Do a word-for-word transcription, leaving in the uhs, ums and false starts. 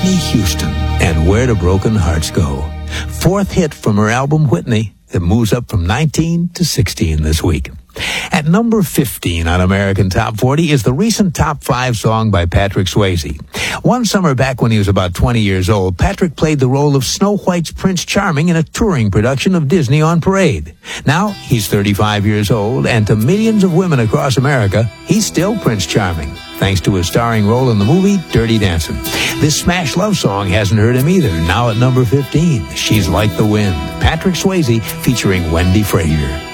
Whitney Houston and Where Do Broken Hearts Go? Fourth hit from her album Whitney that moves up from nineteen to sixteen this week. At number fifteen on American Top forty is the recent top five song by Patrick Swayze. One summer back when he was about twenty years old, Patrick played the role of Snow White's Prince Charming in a touring production of Disney on Parade. Now, he's thirty-five years old, and to millions of women across America, he's still Prince Charming, thanks to his starring role in the movie Dirty Dancing. This smash love song hasn't hurt him either. Now at number fifteen, She's Like the Wind, Patrick Swayze featuring Wendy Frazier.